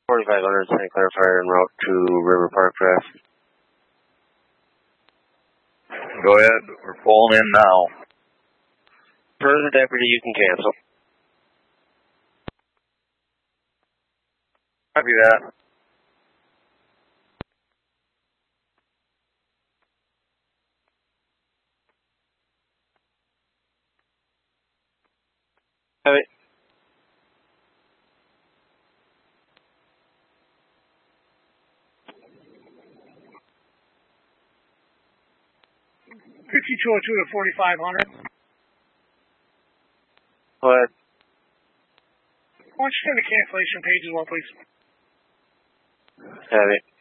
4500 St. Clair Fire en route to River Park Drive. Go ahead, we're pulling in now. Further deputy, you can cancel. Copy that. Copy. $5202 to 4500. Go ahead. Why don't you send the cancellation page as well, please? Copy.